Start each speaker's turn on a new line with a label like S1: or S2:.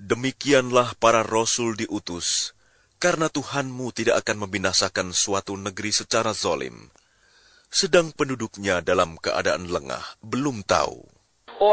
S1: Demikianlah para rasul diutus, karena Tuhanmu tidak akan membinasakan suatu negeri secara zalim, sedang penduduknya dalam keadaan lengah belum tahu.